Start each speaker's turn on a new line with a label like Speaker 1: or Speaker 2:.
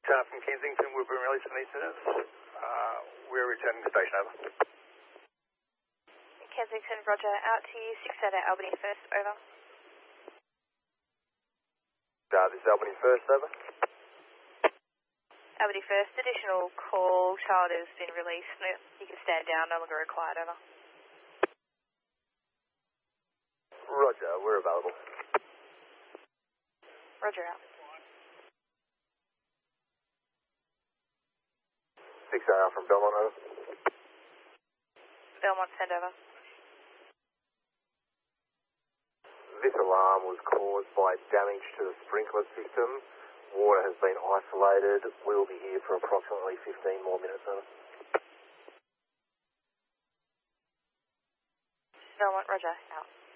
Speaker 1: Tower from Kensington, we've been released from these minutes. We're returning to station, over.
Speaker 2: Kensington, roger. Out to you, 6 out at Albany first, over.
Speaker 3: This is Albany first, over.
Speaker 2: Albany first, additional call, child has been released. You can stand down, no longer required, over.
Speaker 3: Roger, we're available.
Speaker 2: Roger, out.
Speaker 3: 6AR from Belmont, over.
Speaker 2: Belmont, send over.
Speaker 3: This alarm was caused by damage to the sprinkler system. Water has been isolated. We'll be here for approximately 15 more minutes, over.
Speaker 2: Belmont, roger, out.